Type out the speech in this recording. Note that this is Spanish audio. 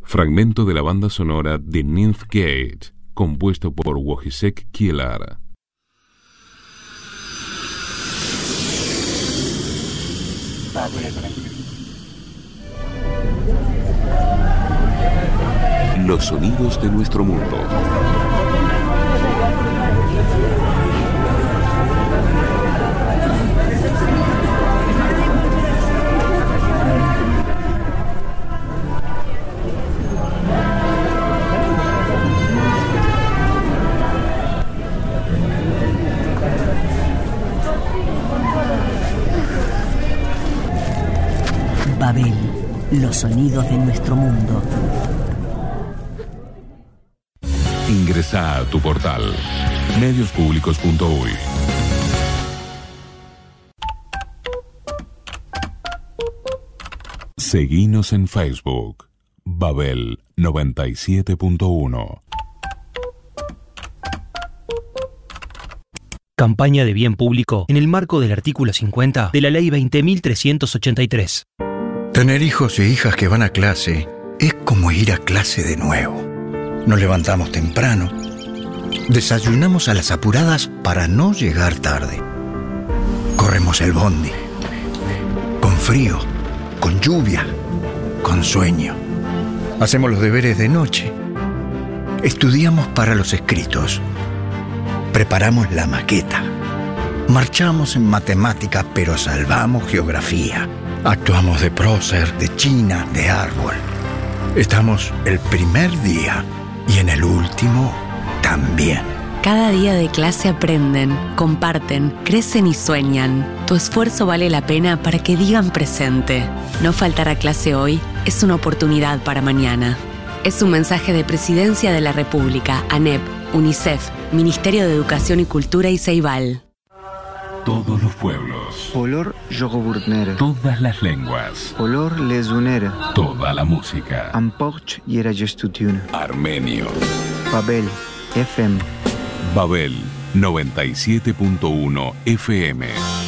Fragmento de la banda sonora de Ninth Gate, compuesto por Wojciech Kilar. Los sonidos de nuestro mundo. Babel, los sonidos de nuestro mundo. Ingresa a tu portal mediospublicos.uy. Seguinos en Facebook, Babel 97.1. Campaña de bien público en el marco del artículo 50 de la Ley 20.383. Tener hijos e hijas que van a clase es como ir a clase de nuevo. Nos levantamos temprano, desayunamos a las apuradas para no llegar tarde. Corremos el bondi, con frío, con lluvia, con sueño. Hacemos los deberes de noche. Estudiamos para los escritos. Preparamos la maqueta. Marchamos en matemática, pero salvamos geografía. Actuamos de prócer, de china, de árbol. Estamos el primer día y en el último también. Cada día de clase aprenden, comparten, crecen y sueñan. Tu esfuerzo vale la pena para que digan presente. No faltar a clase hoy es una oportunidad para mañana. Es un mensaje de Presidencia de la República, ANEP, UNICEF, Ministerio de Educación y Cultura y Ceibal. Todos los pueblos. Olor yogoburtner. Todas las lenguas. Olor lezuner. Toda la música. Amporch yera gestutun. Armenio. Babel FM. Babel 97.1 FM.